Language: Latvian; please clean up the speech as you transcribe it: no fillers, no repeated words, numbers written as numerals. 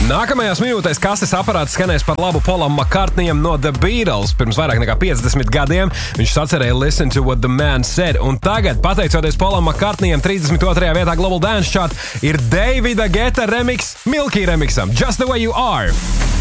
Nākamajās minūtēs kastes aparāts skanēs par labu Polam McCartneyam no The Beatles. Pirms vairāk nekā 50 gadiem viņš sacerēja Listen to what the man said. Un tagad, pateicoties Polam McCartneyam, 32. vietā Global Dance Chart ir Davida Guetta remix Milky remixam Just the way you are.